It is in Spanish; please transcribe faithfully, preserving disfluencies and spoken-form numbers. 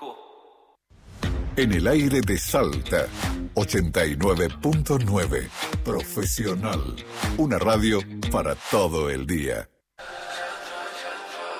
En el aire de Salta, ochenta y nueve punto nueve. Profesional. Una radio para todo el día.